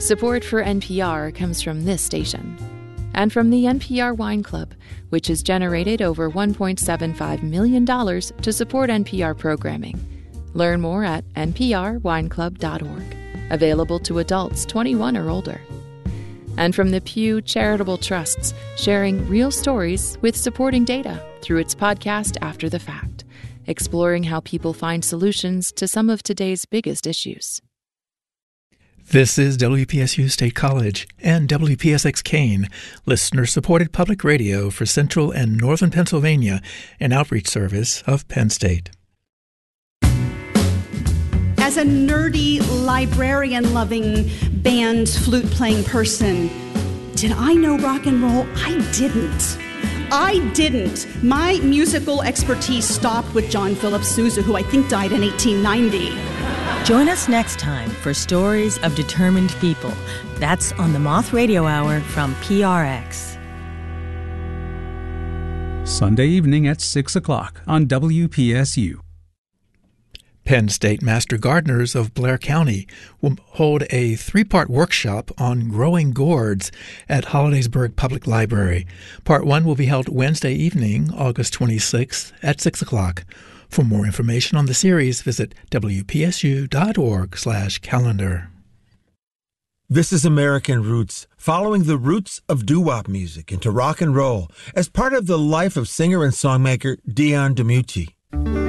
Support for NPR comes from this station and from the NPR Wine Club, which has generated over $1.75 million to support NPR programming. Learn more at nprwineclub.org. Available to adults 21 or older. And from the Pew Charitable Trusts, sharing real stories with supporting data through its podcast After the Fact, exploring how people find solutions to some of today's biggest issues. This is WPSU State College and WPSX Kane, listener-supported public radio for Central and Northern Pennsylvania, an outreach service of Penn State. As a nerdy, librarian-loving, band, flute-playing person, did I know rock and roll? I didn't. My musical expertise stopped with John Philip Sousa, who I think died in 1890. Join us next time for Stories of Determined People. That's on the Moth Radio Hour from PRX. Sunday evening at 6 o'clock on WPSU. Penn State Master Gardeners of Blair County will hold a 3-part workshop on growing gourds at Hollidaysburg Public Library. Part 1 will be held Wednesday evening, August 26th at 6 o'clock. For more information on the series, visit wpsu.org/calendar. This is American Roots, following the roots of doo-wop music into rock and roll as part of the life of singer and songmaker Dion DiMucci.